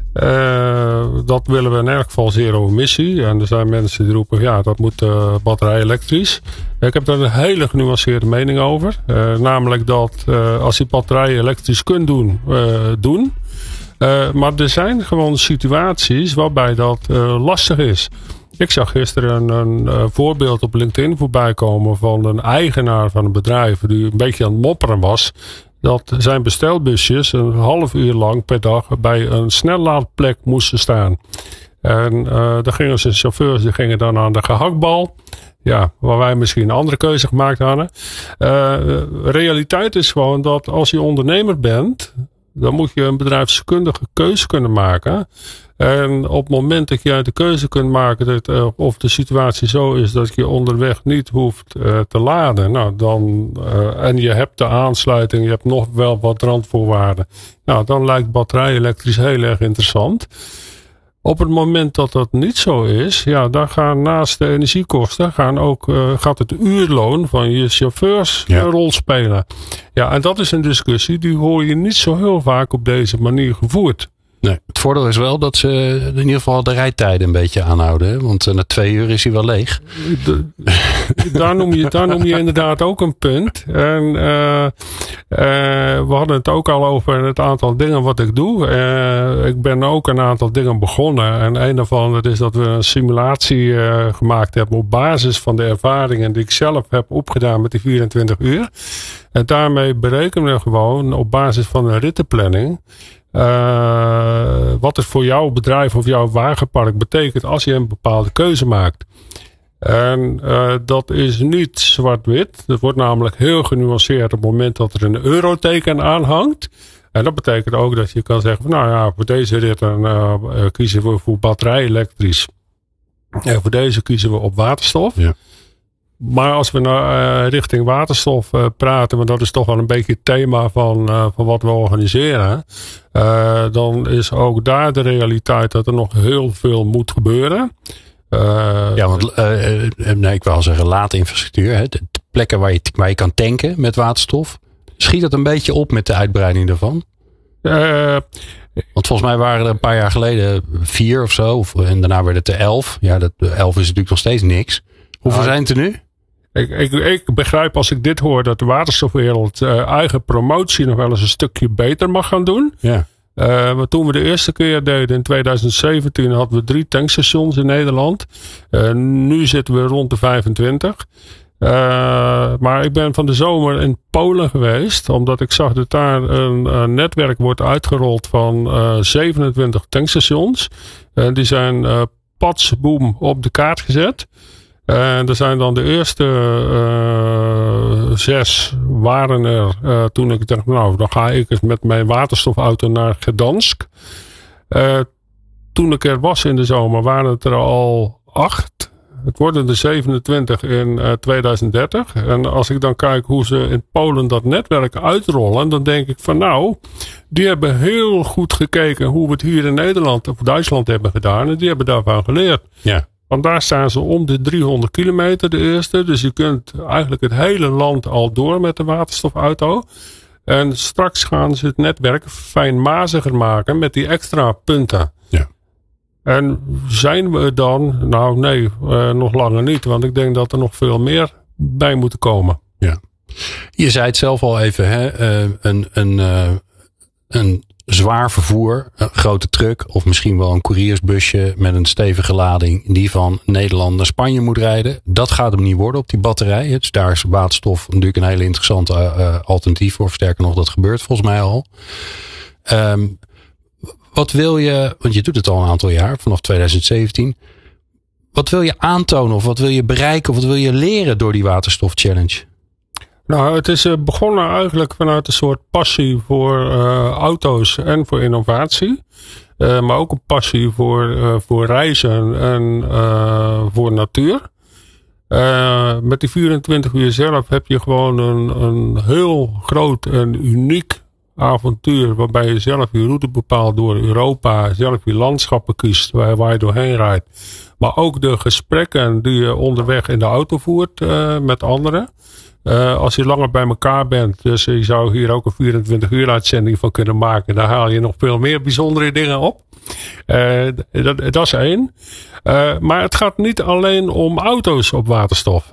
dat willen we in elk geval zero emissie. En er zijn mensen die roepen, ja, dat moet batterij elektrisch. Ik heb daar een hele genuanceerde mening over. Namelijk dat als je batterij elektrisch kunt doen. Maar er zijn gewoon situaties waarbij dat lastig is. Ik zag gisteren een voorbeeld op LinkedIn voorbij komen van een eigenaar van een bedrijf die een beetje aan het mopperen was. Dat zijn bestelbusjes een half uur lang per dag bij een snellaadplek moesten staan. En daar gingen zijn chauffeurs die gingen dan aan de gehaktbal. Ja, waar wij misschien een andere keuze gemaakt hadden. Realiteit is gewoon dat als je ondernemer bent, dan moet je een bedrijfskundige keuze kunnen maken. En op het moment dat je de keuze kunt maken of de situatie zo is dat je onderweg niet hoeft te laden. Nou, en je hebt de aansluiting, je hebt nog wel wat randvoorwaarden. Nou, dan lijkt batterij elektrisch heel erg interessant. Op het moment dat dat niet zo is, ja, dan gaan naast de energiekosten gaat het uurloon van je chauffeurs een rol spelen. Ja, en dat is een discussie die hoor je niet zo heel vaak op deze manier gevoerd. Nee, het voordeel is wel dat ze in ieder geval de rijtijden een beetje aanhouden. Hè? Want na 2 uur is hij wel leeg. Daar noem je inderdaad ook een punt. En we hadden het ook al over het aantal dingen wat ik doe. Ik ben ook een aantal dingen begonnen. En een daarvan is dat we een simulatie gemaakt hebben op basis van de ervaringen die ik zelf heb opgedaan met die 24 uur. En daarmee berekenen we gewoon op basis van een rittenplanning wat het voor jouw bedrijf of jouw wagenpark betekent als je een bepaalde keuze maakt. En dat is niet zwart-wit. Dat wordt namelijk heel genuanceerd op het moment dat er een euroteken aanhangt. En dat betekent ook dat je kan zeggen, nou ja, voor deze rit kiezen we voor batterij elektrisch. En voor deze kiezen we op waterstof. Ja. Maar als we richting waterstof praten, maar dat is toch wel een beetje het thema van wat we organiseren. Dan is ook daar de realiteit dat er nog heel veel moet gebeuren. Ik wil zeggen laadinfrastructuur. Hè, de plekken waar je kan tanken met waterstof. Schiet dat een beetje op met de uitbreiding daarvan? Want volgens mij waren er een paar jaar geleden 4 of zo. En daarna werden het er 11. Ja, 11 is natuurlijk nog steeds niks. Hoeveel zijn het er nu? Ik begrijp als ik dit hoor dat de waterstofwereld eigen promotie nog wel eens een stukje beter mag gaan doen. Ja. Maar toen we de eerste keer deden in 2017 hadden we 3 tankstations in Nederland. Nu zitten we rond de 25. Maar ik ben van de zomer in Polen geweest. Omdat ik zag dat daar een netwerk wordt uitgerold van 27 tankstations. Die zijn patsboom op de kaart gezet. Er zijn dan de eerste 6 waren er toen ik dacht, nou, dan ga ik eens met mijn waterstofauto naar Gdansk. Toen ik er was in de zomer waren het er al 8. Het worden er 27 in 2030. En als ik dan kijk hoe ze in Polen dat netwerk uitrollen, dan denk ik van nou, die hebben heel goed gekeken hoe we het hier in Nederland of Duitsland hebben gedaan. En die hebben daarvan geleerd. Ja. Want daar staan ze om de 300 kilometer de eerste. Dus je kunt eigenlijk het hele land al door met de waterstofauto. En straks gaan ze het netwerk fijnmaziger maken met die extra punten. Ja. En zijn we dan? Nou nee, nog langer niet. Want ik denk dat er nog veel meer bij moeten komen. Ja. Je zei het zelf al even, hè? Een zwaar vervoer, een grote truck of misschien wel een couriersbusje met een stevige lading die van Nederland naar Spanje moet rijden. Dat gaat hem niet worden op die batterij. Dus daar is waterstof natuurlijk een hele interessante alternatief voor. Sterker nog, dat gebeurt volgens mij al. Wat wil je, want je doet het al een aantal jaar, vanaf 2017. Wat wil je aantonen of wat wil je bereiken of wat wil je leren door die waterstof challenge? Nou, het is begonnen eigenlijk vanuit een soort passie voor auto's en voor innovatie. Maar ook een passie voor reizen en voor natuur. Met die 24 uur zelf heb je gewoon een heel groot en uniek avontuur. Waarbij je zelf je route bepaalt door Europa. Zelf je landschappen kiest waar je doorheen rijdt. Maar ook de gesprekken die je onderweg in de auto voert met anderen. Als je langer bij elkaar bent, dus je zou hier ook een 24 uur uitzending van kunnen maken. Daar haal je nog veel meer bijzondere dingen op. Dat is 1. Maar het gaat niet alleen om auto's op waterstof.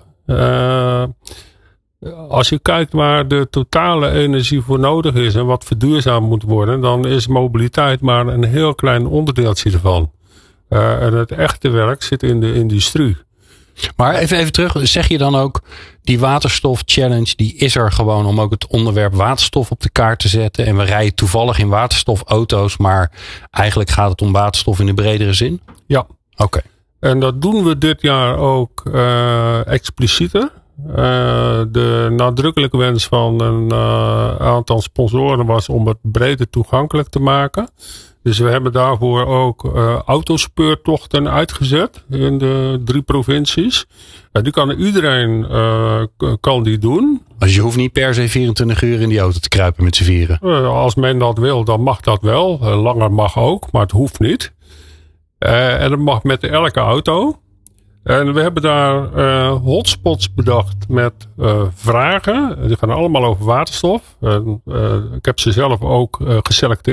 Als je kijkt waar de totale energie voor nodig is en wat verduurzaamd moet worden, dan is mobiliteit maar een heel klein onderdeeltje ervan. En het echte werk zit in de industrie. Maar even terug, zeg je dan ook die waterstof challenge die is er gewoon om ook het onderwerp waterstof op de kaart te zetten en we rijden toevallig in waterstofauto's, maar eigenlijk gaat het om waterstof in de bredere zin? Ja. Oké. En dat doen we dit jaar ook explicieter. De nadrukkelijke wens van een aantal sponsoren was om het breder toegankelijk te maken. Dus we hebben daarvoor ook autospeurtochten uitgezet in de 3 provincies. Die kan iedereen kan die doen. Dus je hoeft niet per se 24 uur in die auto te kruipen met z'n vieren. Als men dat wil, dan mag dat wel. Langer mag ook, maar het hoeft niet. En dat mag met elke auto. En we hebben daar hotspots bedacht met vragen. Die gaan allemaal over waterstof. Ik heb ze zelf ook geselecteerd.